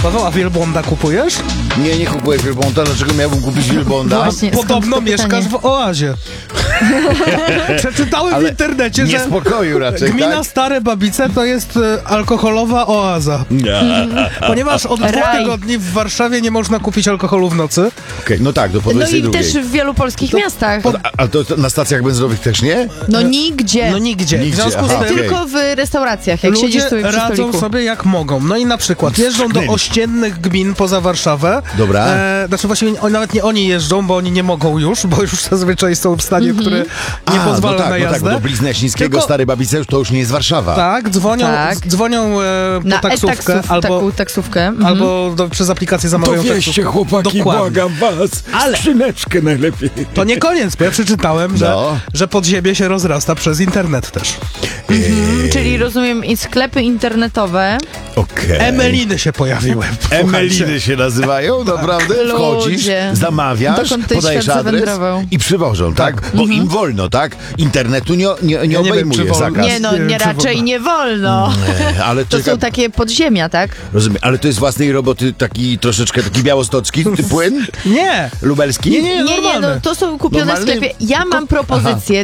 Paweł, a wielbłąda kupujesz? Nie kupuję wielbłąda. Dlaczego miałbym kupić wielbłąda? Właśnie, Podobno skąd to mieszkasz pytanie? w oazie. Przeczytałem w internecie, że Niespokoju raczej, gmina tak? Stare Babice to jest alkoholowa oaza. Ponieważ od 2 Raj. tygodni w Warszawie nie można kupić alkoholu w nocy. Okej, no tak, do po No i 22. też w wielu polskich miastach. A to na stacjach benzynowych też nie? No nigdzie. No nigdzie. W Nigdzie, związku z aha, tym okej. Tylko w restauracjach, jak siedzisz ludzie sobie przy radzą stoliku. sobie jak mogą. No i na przykład jeżdżą do ościennych gmin poza Warszawę. Dobra. Znaczy właściwie nawet nie oni jeżdżą, bo oni nie mogą już, bo już zazwyczaj są w stanie, który nie pozwala no tak, na no tak, jazdę. bo do Blizny Ślińskiego, Tylko- Stare Babice to już nie jest Warszawa. Tak, dzwonią, Tak. dzwonią po Na taksówkę taką taksówkę. Mhm. albo przez aplikację zamawiają taksówkę. chłopaki, Dokładnie. was. Ale- Skrzyneczkę najlepiej. To nie koniec, bo ja przeczytałem, No. że podziemie się rozrasta przez internet też. Czyli rozumiem i sklepy internetowe. Okej. Emeliny się pojawiły. Słuchajcie. Emeliny się nazywają, naprawdę? Wchodzisz, Ludzie. zamawiasz, Dokąd ten podajesz świat adres zawędrował? i przywożą, tak? Bo im wolno, tak? Internetu nie nie wiem, obejmuje czy wolno. zakaz. Nie no, nie wiem, nie czy raczej woda. nie wolno. Nie, ale To czekam, są takie podziemia, tak? rozumiem, ale to jest własnej roboty taki troszeczkę taki białostocki płyn? Nie. Lubelski? Nie, Nie, normalny. no to są kupione w Normalny? sklepie. Ja mam propozycję